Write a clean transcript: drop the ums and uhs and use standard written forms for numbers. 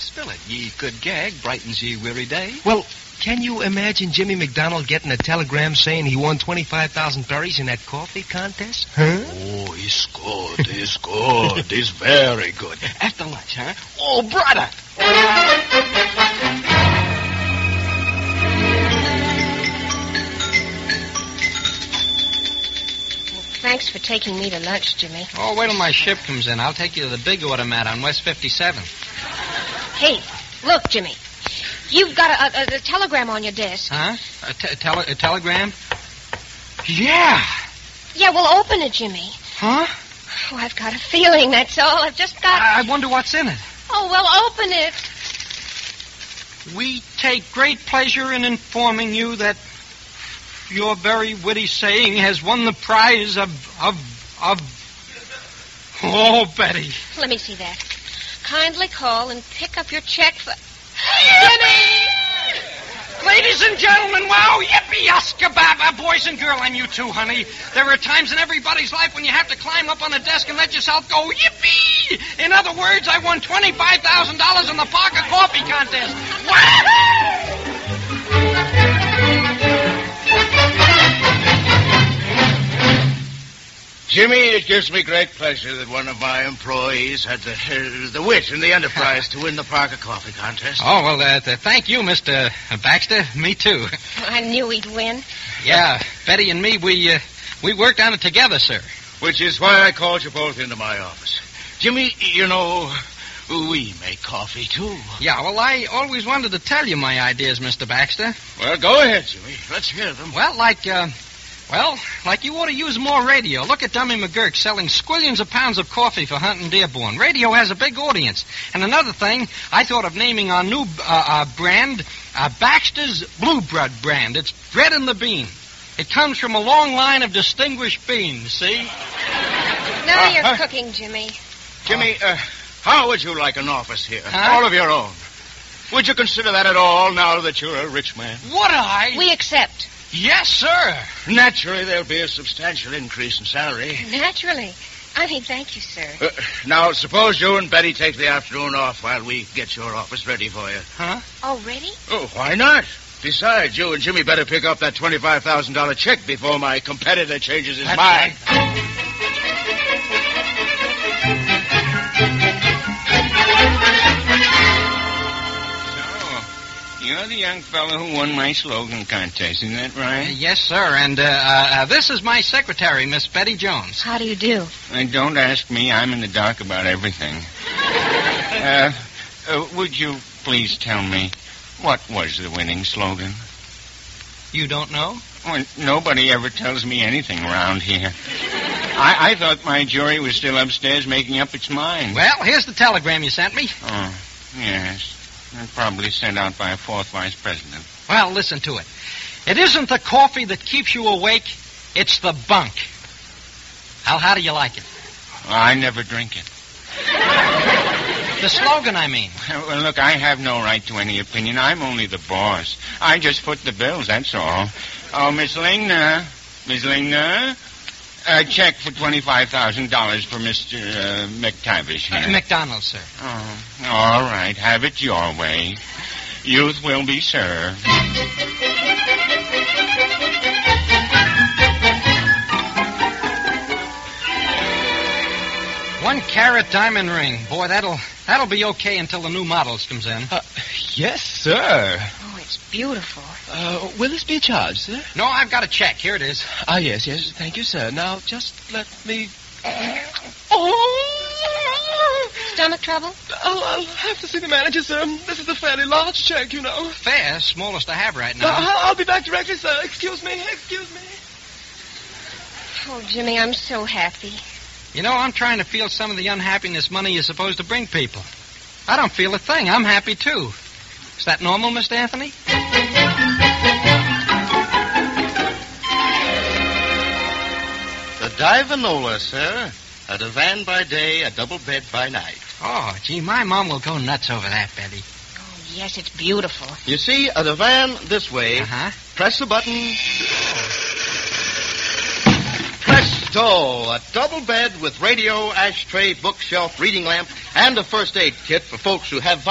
Spill it. Ye good gag brightens ye weary day. Well, can you imagine Jimmy McDonald getting a telegram saying he won 25,000 berries in that coffee contest? Huh? Oh, he's good. He's good. He's very good. After lunch, huh? Oh, brother! Thanks for taking me to lunch, Jimmy. Oh, wait till my ship comes in. I'll take you to the big automat on West 57th. Hey, look, Jimmy. You've got a telegram on your desk. Huh? A telegram? Yeah. Yeah, well, open it, Jimmy. Huh? Oh, I've got a feeling, that's all. I've just got... I wonder what's in it. Oh, well, open it. We take great pleasure in informing you that your very witty saying has won the prize of... Oh, Betty. Let me see that. Kindly call and pick up your check for... Jimmy! Ladies and gentlemen, wow, yippee, Oscar Baba, boys and girl, and you too, honey. There are times in everybody's life when you have to climb up on a desk and let yourself go, yippee! In other words, I won $25,000 in the Parker Coffee Contest. Jimmy, it gives me great pleasure that one of my employees had the wit and the enterprise to win the Parker Coffee Contest. Oh, well, thank you, Mr. Baxter. Me too. I knew he'd win. Yeah, Betty and me, we worked on it together, sir. Which is why I called you both into my office. Jimmy, you know, we make coffee, too. Yeah, well, I always wanted to tell you my ideas, Mr. Baxter. Well, go ahead, Jimmy. Let's hear them. Well, like you ought to use more radio. Look at Dummy McGurk selling squillions of pounds of coffee for Hunt and Dearborn. Radio has a big audience. And another thing, I thought of naming our new brand Baxter's Blue Blood brand. It's bread in the bean. It comes from a long line of distinguished beans, see? Now you're cooking, Jimmy. Jimmy, how would you like an office here? Huh? All of your own. Would you consider that at all now that you're a rich man? Would I? We accept. Yes, sir. Naturally, there'll be a substantial increase in salary. Naturally. I mean, thank you, sir. Now, suppose you and Betty take the afternoon off while we get your office ready for you. Huh? Already? Oh, why not? Besides, you and Jimmy better pick up that $25,000 check before my competitor changes his mind. Right. You're the young fellow who won my slogan contest, isn't that right? Yes, sir. And this is my secretary, Miss Betty Jones. How do you do? Don't ask me. I'm in the dark about everything. Would you please tell me, what was the winning slogan? You don't know? Well, nobody ever tells me anything around here. I thought my jury was still upstairs making up its mind. Well, here's the telegram you sent me. Oh, yes. Probably sent out by a fourth vice president. Well, listen to it. It isn't the coffee that keeps you awake, it's the bunk. How do you like it? I never drink it. The slogan, I mean. Well, look, I have no right to any opinion. I'm only the boss. I just foot the bills, that's all. Oh, Miss Lingner. Miss Lingner? A check for $25,000 for Mr. McTavish here. McDonald, sir. Oh, all right. Have it your way. Youth will be served. 1-carat diamond ring. Boy, that'll be okay until the new models comes in. Yes, sir. Oh, it's beautiful. Will this be a charge, sir? No, I've got a check. Here it is. Yes. Thank you, sir. Now, just let me... Oh! Stomach trouble? I'll have to see the manager, sir. This is a fairly large check, you know. Fair, smallest I have right now. I'll be back directly, sir. Excuse me. Oh, Jimmy, I'm so happy. You know, I'm trying to feel some of the unhappiness money is supposed to bring people. I don't feel a thing. I'm happy, too. Is that normal, Mr. Anthony? The Divanola, sir. A divan by day, a double bed by night. Oh, gee, my mom will go nuts over that, Betty. Oh, yes, it's beautiful. You see, a divan this way. Uh-huh. Press the button. Presto! A double bed with radio, ashtray, bookshelf, reading lamp, and a first aid kit for folks who have